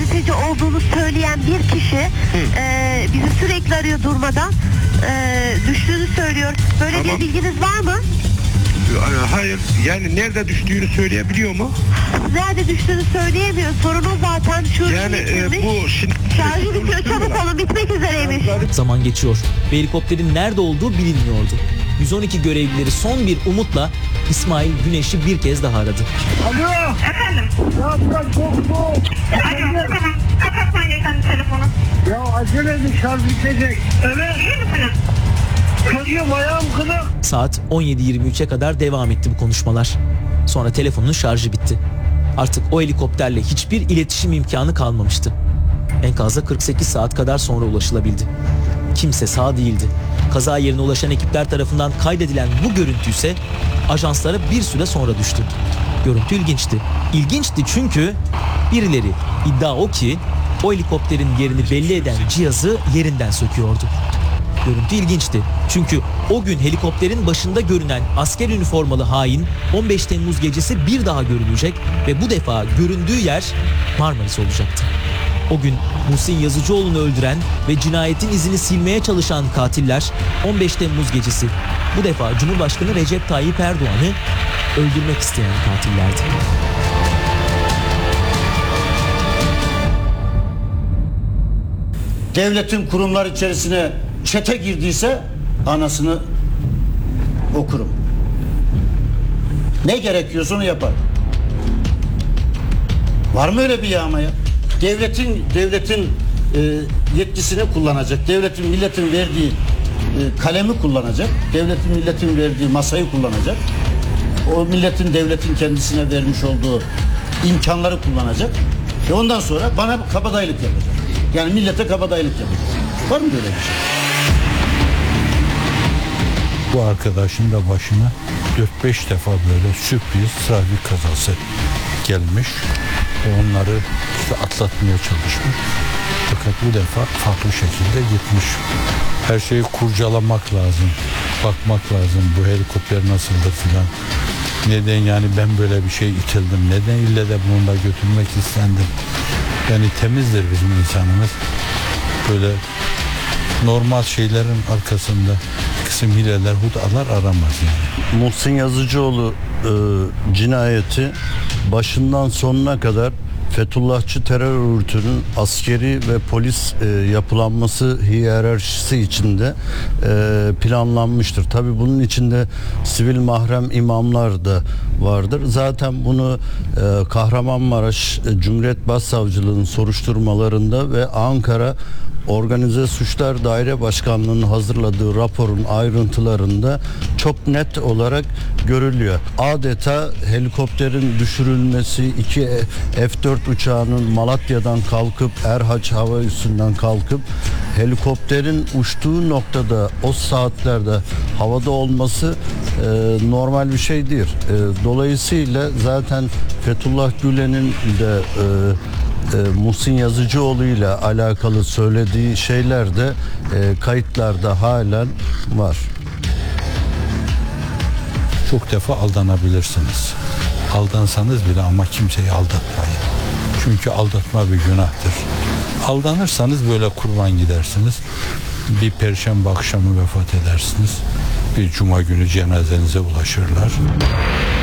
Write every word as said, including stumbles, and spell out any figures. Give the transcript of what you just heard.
gazeteci olduğunu söyleyen bir kişi e, bizi sürekli arıyor durmadan. E, düştüğünü söylüyor. Böyle Tamam. bir bilginiz var mı? Hayır, yani nerede düştüğünü söyleyebiliyor mu? Nerede düştüğünü söyleyemiyor. Sorun o zaten. Şu Yani e, bu şimdi... şarjı bitiyor, çabuk olun, bitmek üzereymiş. Zaman geçiyor ve helikopterin nerede olduğu bilinmiyordu. yüz on iki görevlileri son bir umutla İsmail Güneş'i bir kez daha aradı. Alo. Efendim? Ya bırak çok soğuk. Alo, tamam. Kapatman gereken telefonu. Ya acele edin, şarj bitecek. Evet. İyi misiniz? Kızıyorum, ayağım kırık. Saat on yedi yirmi üçe kadar devam etti bu konuşmalar. Sonra telefonun şarjı bitti. Artık o helikopterle hiçbir iletişim imkanı kalmamıştı. Enkaza kırk sekiz saat kadar sonra ulaşılabildi. Kimse sağ değildi. Kaza yerine ulaşan ekipler tarafından kaydedilen bu görüntü ise ajanslara bir süre sonra düştü. Görüntü ilginçti. İlginçti çünkü birileri, iddia o ki, o helikopterin yerini belli eden cihazı yerinden söküyordu. Görüntü ilginçti. Çünkü o gün helikopterin başında görünen asker üniformalı hain on beş Temmuz gecesi bir daha görülecek ve bu defa göründüğü yer Marmaris olacaktı. O gün Muhsin Yazıcıoğlu'nu öldüren ve cinayetin izini silmeye çalışan katiller on beş Temmuz gecesi bu defa Cumhurbaşkanı Recep Tayyip Erdoğan'ı öldürmek isteyen katillerdi. Devletin kurumlar içerisine çete girdiyse anasını okurum. Ne gerekiyorsa onu yapar. Var mı öyle bir yağma ya? Devletin devletin e, yetkisini kullanacak. Devletin milletin verdiği e, kalemi kullanacak. Devletin milletin verdiği masayı kullanacak. O milletin devletin kendisine vermiş olduğu imkanları kullanacak. Ve ondan sonra bana kabadayılık yapacak. Yani millete kabadayılık yapacak. Var mı böyle bir şey? Bu arkadaşın da başına dört beş defa böyle sürpriz trafik kazası gelmiş. Onları işte atlatmaya çalışmış. Fakat bu defa farklı şekilde gitmiş. Her şeyi kurcalamak lazım. Bakmak lazım. Bu helikopter nasıldı filan. Neden yani ben böyle bir şey itildim? Neden ille de bunu da götürmek istendim? Yani temizdir bizim insanımız. Böyle normal şeylerin arkasında kısım hileler, hudalar aramaz yani. Muhsin Yazıcıoğlu e, cinayeti başından sonuna kadar Fethullahçı terör örgütünün askeri ve polis e, yapılanması hiyerarşisi içinde e, planlanmıştır. Tabii bunun içinde sivil mahrem imamlar da vardır. Zaten bunu e, Kahramanmaraş e, Cumhuriyet Başsavcılığı'nın soruşturmalarında ve Ankara Organize Suçlar Daire Başkanlığı'nın hazırladığı raporun ayrıntılarında çok net olarak görülüyor. Adeta helikopterin düşürülmesi, iki F dört uçağının Malatya'dan kalkıp Erhaç hava üssünden kalkıp helikopterin uçtuğu noktada o saatlerde havada olması e, normal bir şey değil. E, dolayısıyla zaten Fethullah Gülen'in de e, E, Muhsin Yazıcıoğlu ile alakalı söylediği şeyler de e, kayıtlarda halen var. Çok defa aldanabilirsiniz. Aldansanız bile ama kimseyi aldatmayın. Çünkü aldatma bir günahtır. Aldanırsanız böyle kurban gidersiniz. Bir perşembe akşamı vefat edersiniz. Bir cuma günü cenazenize ulaşırlar.